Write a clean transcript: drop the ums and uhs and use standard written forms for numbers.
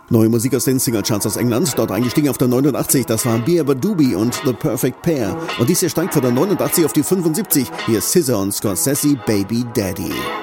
Neue Musik aus den Singlecharts aus England, dort eingestiegen auf der 89, das waren Beerber Doobie und The Perfect Pair. Und dies hier steigt von der 89 auf die 75, hier ist SZA und Scorsese, Baby Daddy.